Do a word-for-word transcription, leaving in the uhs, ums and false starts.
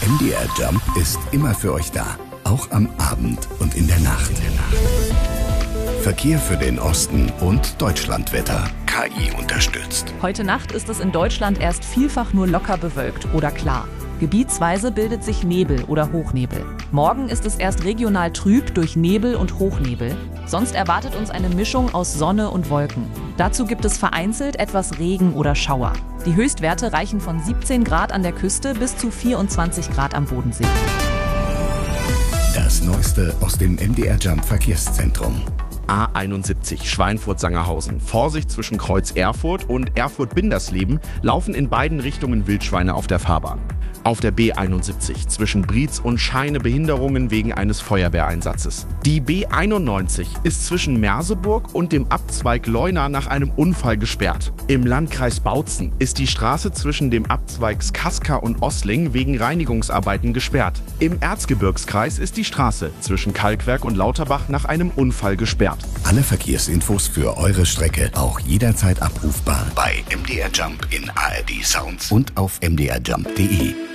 M D R Jump ist immer für euch da. Auch am Abend und in der Nacht. Verkehr für den Osten und Deutschlandwetter. K I unterstützt. Heute Nacht ist es in Deutschland erst vielfach nur locker bewölkt oder klar. Gebietsweise bildet sich Nebel oder Hochnebel. Morgen ist es erst regional trüb durch Nebel und Hochnebel. Sonst erwartet uns eine Mischung aus Sonne und Wolken. Dazu gibt es vereinzelt etwas Regen oder Schauer. Die Höchstwerte reichen von siebzehn Grad an der Küste bis zu vierundzwanzig Grad am Bodensee. Das Neueste aus dem M D R Jump Verkehrszentrum. A einundsiebzig Schweinfurt-Sangerhausen. Vorsicht zwischen Kreuz Erfurt und Erfurt-Bindersleben laufen in beiden Richtungen Wildschweine auf der Fahrbahn. Auf der B einundsiebzig zwischen Brietz und Scheine Behinderungen wegen eines Feuerwehreinsatzes. Die B einundneunzig ist zwischen Merseburg und dem Abzweig Leuna nach einem Unfall gesperrt. Im Landkreis Bautzen ist die Straße zwischen dem Abzweigs Kaska und Ossling wegen Reinigungsarbeiten gesperrt. Im Erzgebirgskreis ist die Straße zwischen Kalkwerk und Lauterbach nach einem Unfall gesperrt. Alle Verkehrsinfos für eure Strecke auch jederzeit abrufbar bei M D R Jump in A R D Sounds und auf m d r jump punkt d e.